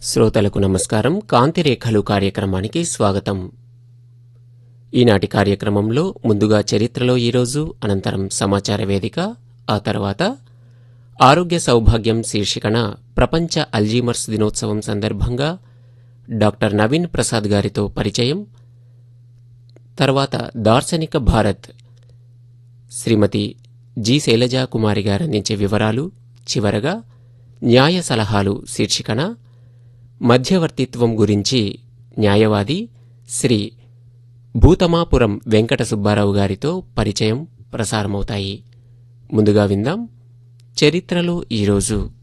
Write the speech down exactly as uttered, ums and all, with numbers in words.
శ్రోతలకు నమస్కారం. కాంతిరేఖలు కార్యక్రమానికి స్వాగతం. ఈనాటి కార్యక్రమంలో ముందుగా చరిత్రలో ఈరోజు, అనంతరం సమాచార వేదిక, ఆ తర్వాత ఆరోగ్య సౌభాగ్యం శీర్షికన ప్రపంచ అల్జీమర్స్ దినోత్సవం సందర్భంగా డాక్టర్ నవీన్ ప్రసాద్ గారితో పరిచయం, తర్వాత దార్శనిక భారత్ శ్రీమతి జి శైలజా కుమారి గారు అందించే వివరాలు, చివరగా న్యాయ సలహాలు శీర్షికన మధ్యవర్తిత్వం గురించి న్యాయవాది శ్రీ భూతమాపురం వెంకట సుబ్బారావు గారితో పరిచయం ప్రసారమవుతాయి. ముందుగా విందాం చరిత్రలో ఈరోజు.